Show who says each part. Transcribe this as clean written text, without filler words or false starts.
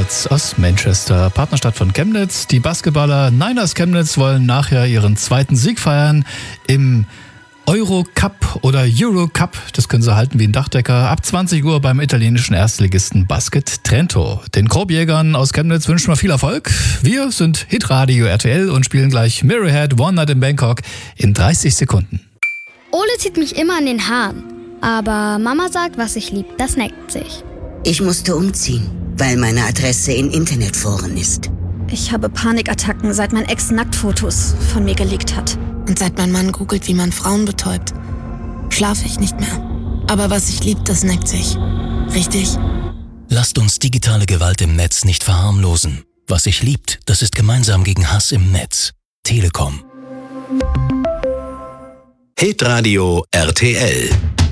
Speaker 1: Wizards aus Manchester, Partnerstadt von Chemnitz. Die Basketballer Niners Chemnitz wollen nachher ihren zweiten Sieg feiern im Euro-Cup oder Euro-Cup, das können sie halten wie ein Dachdecker, ab 20 Uhr beim italienischen Erstligisten Basket Trento. Den Korbjägern aus Chemnitz wünschen wir viel Erfolg. Wir sind Hitradio RTL und spielen gleich Mirrorhead One Night in Bangkok in 30 Sekunden.
Speaker 2: Ole zieht mich immer an den Haaren, aber Mama sagt, was ich lieb, das neckt sich.
Speaker 3: Ich musste umziehen, weil meine Adresse in Internetforen ist.
Speaker 4: Ich habe Panikattacken, seit mein Ex Nacktfotos von mir geleakt hat.
Speaker 5: Und seit mein Mann googelt, wie man Frauen betäubt, schlafe ich nicht mehr. Aber was ich lieb, das neckt sich. Richtig?
Speaker 6: Lasst uns digitale Gewalt im Netz nicht verharmlosen. Was sich liebt, das ist gemeinsam gegen Hass im Netz. Telekom.
Speaker 7: Hitradio RTL